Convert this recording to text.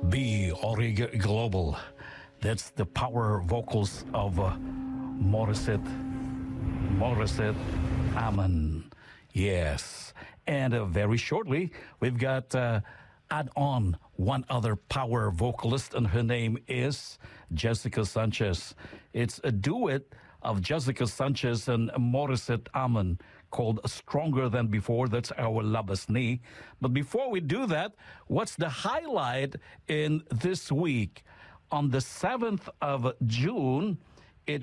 Be Orig Global. That's the power vocals of Morissette Amon. Yes. And very shortly, we've got add on one other power vocalist, and her name is Jessica Sanchez. It's a duet of Jessica Sanchez and Morissette Amon called Stronger Than Before. That's our Labasni. But before we do that, what's the highlight in this week? On the 7th of June,